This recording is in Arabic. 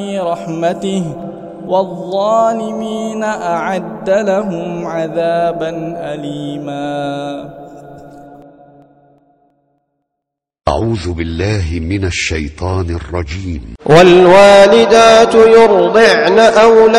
رحمته والظالمين أعد لهم عذابا أليما. أعوذ بالله من الشيطان الرجيم. والوالدات يرضعن أولادهن